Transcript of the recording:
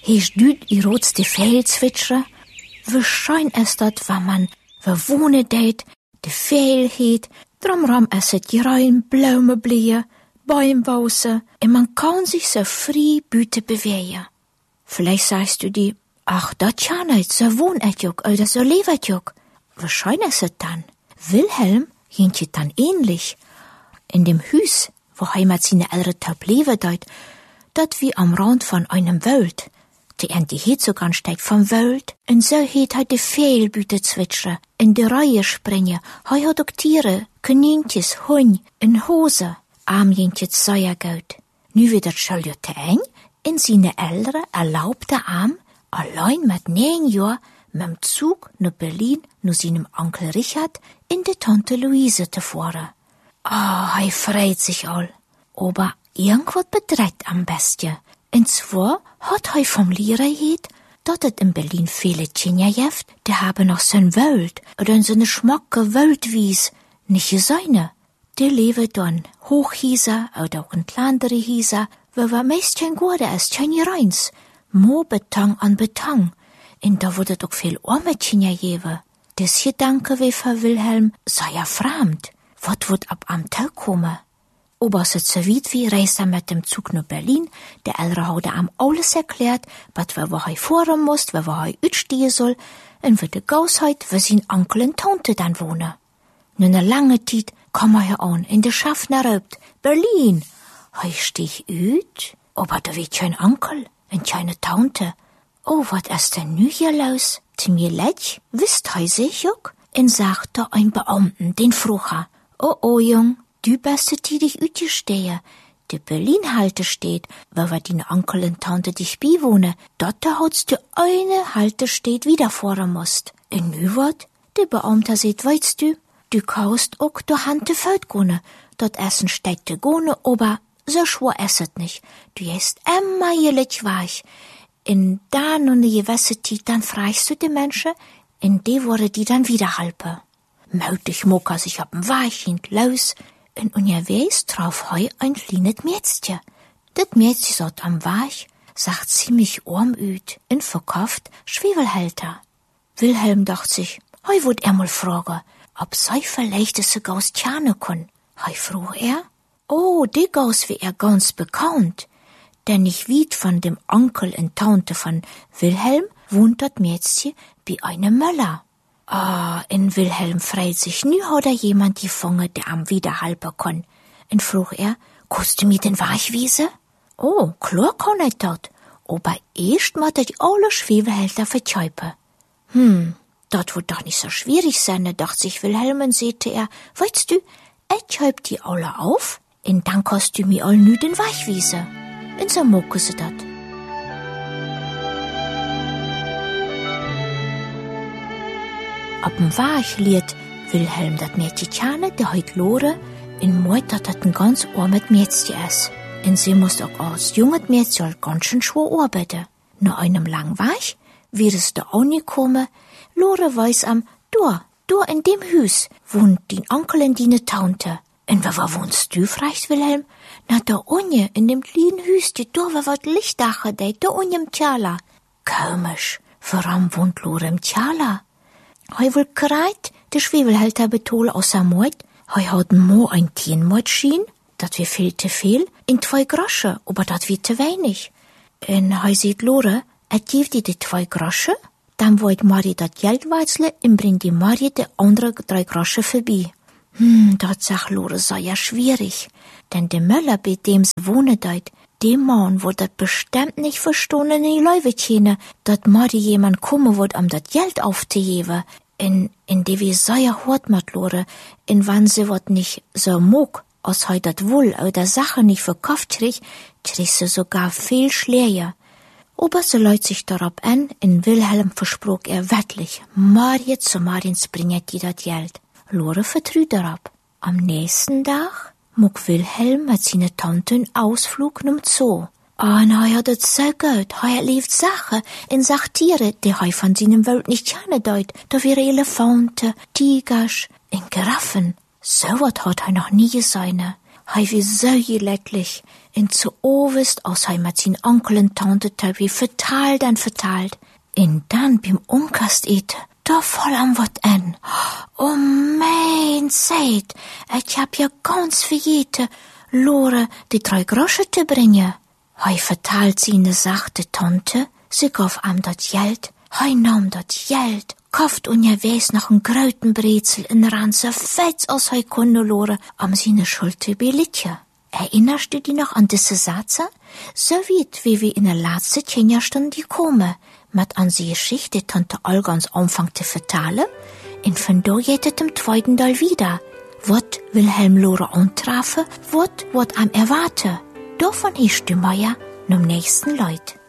Heest düt I rotste Vögel zwitschere? Wie schön ist dat, wenn man wohnen deit, de Vögel heet, drumrum es het grün, Blumen blieën, Bäume wachsen, und man kann sich so frei büte bewegen. Vielleicht sagst du dir, ach, dat ja nicht, so wohnt et ook, oder so lebt ook. Wie schön ist es dann? Wilhelm ging je dann ähnlich. In dem Hüs, wo heimat seine ältere Taub leben deit, dat wie am Rand von einem Wald. Die Ente heet sogar steigt vom Wald, und so heet de Vögel büte zwitschere, in de Reihe springen, hat ook Tiere, Kaninchens, Hund, en Hose, Armjentjes Säuergout. Nu wird dat schon te eng, in seine ältere, erlaubte Arm, allein mit 9 Jahren, mit dem Zug nach Berlin, nach seinem Onkel Richard, in de Tante Luise te fahren. Hei freut sich all. Aber irgendwas bedreht am besten. Und zwar hat hei vom Lehrer gehet, dat et in Berlin viele Kinder jeft, die haben noch so'n Welt oder so'ne schmacke Waldwies, nicht seine. Die leben dann Hochhäuser oder auch in kleinere Häuser, wo wir meist kein Gorde ist, kein Reins. Mo Beton an Beton. Und da wurde doch viel arme Kinder geben. Das Gedanke wie für Wilhelm sei ja fremd. Was wird ab am Tag kommen? Aber es so weit wie reist mit dem Zug nach Berlin. Der Ältere hat am alles erklärt, was wir hei fahren muss, wo wir hei utstehen soll, und wo de Gausheit, wo sein Onkel und Tante dann wohnen. Nun eine lange Zeit kam er an, in der Schaffner raubt, Berlin. Hei stich ut, aber da wird kein Onkel und keine Tante. Oh, wat ist denn nu hier los? Zu mir leid, wisst hei sich ook? Und sagte ein Beamten, den Frucher, oh, Jung, du bist dich utgestehe. De Berlin-Halte steht, wo wir die Onkel und Tante dich beiwohnen. Dort hast du eine Halte steht wieder fahren musst. Und nu wat? De Beamte sagt, weißt du kaust ook do Hante Feldgone. Dort essen steigt de Gone, aber so schwor esset nicht. Du jest immer jelich weich. In da nun ne gewisse Zeit, dann fragst du die Menschen, in die wurde die dann wieder halpe. Mautig mocker sich ab'n Weichchen los, und unterwegs traf hei ein kleines Mädchen. Dat Mädchen satt am Weich, sagt ziemlich arm üt, und verkauft Schwefelhalter. Wilhelm dacht sich, hei wollt mal fragen, ob sei vielleicht es Gaus tjane kun. Hei frug oh, die Gaus wie ganz bekannt. Denn nicht weit von dem Onkel und Tante von Wilhelm wohnt dat Mädchen bei einem Möller. In Wilhelm freit sich, nu hat jemand gefangen, der am wiederhalber kann. Und frug kannst du mir den Weichwiese? Oh, klar kann ich dat. Aber erst muss ich alle Schwefelhälter verkäupen. Dat wird doch nicht so schwierig sein, dachte sich Wilhelm und sagte weißt du, ich käup die alle auf, und dann kannst du mir all nu den Weichwiese. Und so mocken sie dat. Ab'm Weich liet Wilhelm dat Mädchen tjane, der heut Lore, in meut dat ein ganz armes Mädchen is. Und sie musst auch als junges Mädchen ganz schön schwer arbeiten. Nach einem langen Weich wird es da auch nicht kommen. Lore weiß du in dem Hüs wohnt dein Onkel und deine Tante. Und wo wohnst du, fragt Wilhelm? Na, da unje, in dem kleinen Hüsje, da wo wat Lichtdache deit, da unje im Tjala. Komisch, warum wohnt Lore im Tjala? Hei wohl kreit, der Schwefelhalter betol außer Mord. Hei hat mo ein Tienmord schien, dat wir viel zu viel, in 2 Grosche, aber dat wird zu wenig. Und hei sieht Lore, gibt die 2 Grosche, dann wollt Marie dat Geld weizle und bringt die Marie de andere 3 Grosche vorbei. Dat sagt Lore, sei ja schwierig, denn der Möller, bei dem sie wohnen deit, dem Mann wird dat bestimmt nicht verstehen in die Leuwetchene, dat Marie jemand kommen wird, dat Geld aufzuheben, in die wir sehr hart mit Lore, in wann sie wat nicht so mag, als heu dat wohl oder Sache nicht verkauft krieg sie sogar viel schlechter. Aber sie läut sich darauf an, in Wilhelm versprach wettlich, Marie zu Mariens bringet die dat Geld. Lore vertrüht darauf. Am nächsten Tag mag Wilhelm mit seiner Tante einen Ausflug zum Zoo. Na ja, dat so gut. Heuer lief Sache in Sachtiere, die hei von seinem Welt nicht gerne deut. Da wäre Elefanten, Tigers, in Giraffen. So wat hat hei noch nie gesehen. hei wie so lecklich. In zu Ovest aus hei mit sin Onkel und Tante wie vertalt. In dann beim Umkast ete, da voll am Wort an. Oh mein Seid, ich hab ja ganz verjete, Lore die 3 Grosche zu bringen. Hei vertalt sie ne sachte Tante, sie gauf am dat Geld, hei nahm dat Geld, kauft unterwegs noch ein Grautenbrezel in Ranze, fetz aus hei konne Lore, am sine Schulte belitje. Erinnerst du dich noch an diese Sätze? So wie wir in der letzten 10 Stunde kommen, mit an sie Geschichte Tante Olga ans Anfang zu vertellen, und von da geht es im zweiten Teil wieder. Wat Wilhelm Lore antreffen, wat am erwarten. Davon hörst du mal ja, nom nächsten Leut.